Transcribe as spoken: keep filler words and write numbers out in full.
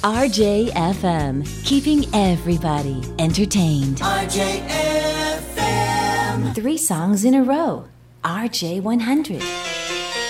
R J F M, keeping everybody entertained. R J F M. Three songs in a row. R J one hundred.